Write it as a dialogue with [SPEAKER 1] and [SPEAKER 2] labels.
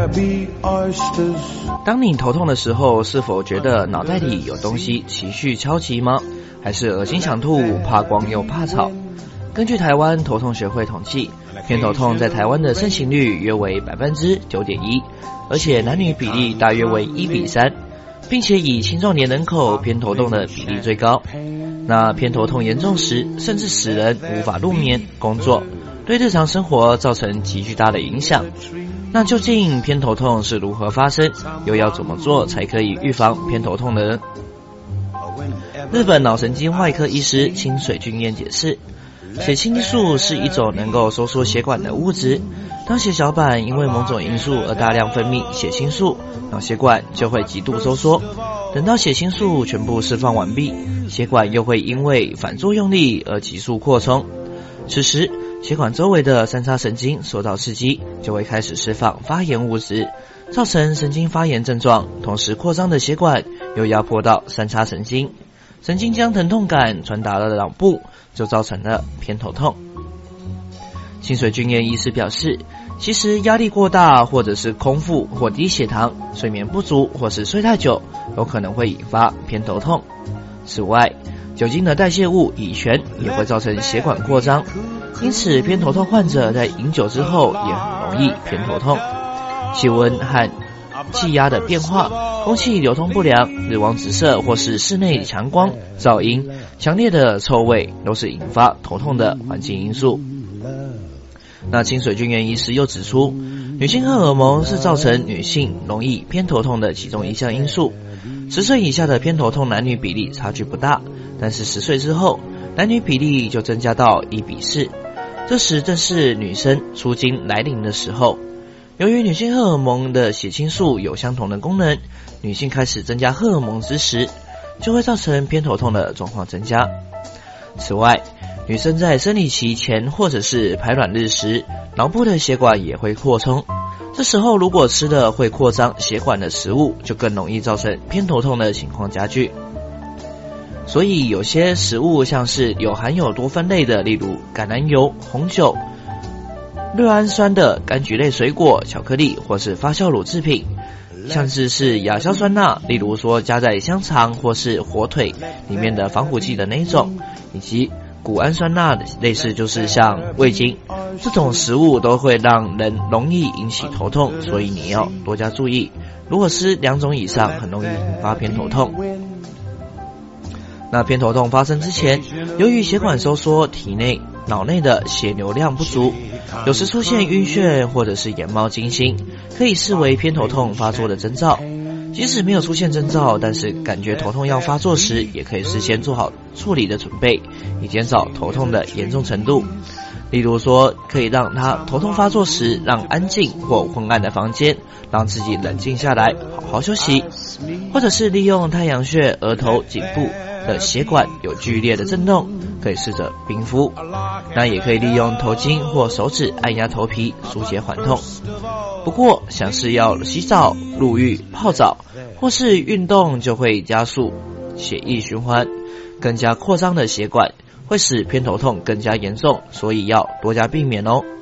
[SPEAKER 1] 当你头痛的时候，是否觉得脑袋里有东西持续敲击吗？还是恶心想吐，怕光又怕吵？根据台湾头痛学会统计，偏头痛在台湾的盛行率约为 9.1%， 而且男女比例大约为1:3，并且以青壮年人口偏头痛的比例最高。那偏头痛严重时，甚至使人无法入眠、工作，对日常生活造成极巨大的影响。那究竟偏头痛是如何发生，又要怎么做才可以预防偏头痛呢？日本脑神经外科医师清水俊彦解释，血清素是一种能够收缩血管的物质，当血小板因为某种因素而大量分泌血清素，脑血管就会极度收缩。等到血清素全部释放完毕，血管又会因为反作用力而急速扩充。此时血管周围的三叉神经受到刺激，就会开始释放发炎物质，造成神经发炎症状。同时扩张的血管又压迫到三叉神经，神经将疼痛感传达了脑部，就造成了偏头痛。清水俊彦医师表示，其实压力过大，或者是空腹或低血糖、睡眠不足或是睡太久，有可能会引发偏头痛。此外，酒精的代谢物乙醛也会造成血管扩张，因此偏头痛患者在饮酒之后也很容易偏头痛。气温和气压的变化、空气流通不良、日光直射或是室内强光、噪音、强烈的臭味，都是引发头痛的环境因素。那清水俊彦医师又指出，女性荷尔蒙是造成女性容易偏头痛的其中一项因素。10岁以下的偏头痛男女比例差距不大，但是10岁之后，男女比例就增加到1:4，这时正是女生初经来临的时候。由于女性荷尔蒙的血清素有相同的功能，女性开始增加荷尔蒙之时，就会造成偏头痛的状况增加。此外，女生在生理期前或者是排卵日时，脑部的血管也会扩充，这时候如果吃了会扩张血管的食物，就更容易造成偏头痛的情况加剧。所以有些食物像是含有多酚类的，例如橄榄油、红酒、酪氨酸的柑橘类水果、巧克力或是发酵乳制品，像是亚硝酸钠，例如说加在香肠或是火腿里面的防腐剂的那一种，以及谷氨酸钠的类似就是像味精，这种食物都会让人容易引起头痛，所以你要多加注意。如果吃2种以上，很容易引发偏头痛。那偏头痛发生之前，由于血管收缩，脑内的血流量不足，有时出现晕眩或者是眼冒金星，可以视为偏头痛发作的征兆。即使没有出现征兆，但是感觉头痛要发作时，也可以事先做好处理的准备，以减少头痛的严重程度。例如说，可以让他头痛发作时，让安静或昏暗的房间，让自己冷静下来，好好休息，或者是利用太阳穴、额头、颈部的血管有剧烈的震动，可以试着冰敷。那也可以利用头巾或手指按压头皮，疏解缓痛。不过像是要洗澡、入浴、泡澡或是运动，就会加速血液循环，更加扩张的血管会使偏头痛更加严重，所以要多加避免哦。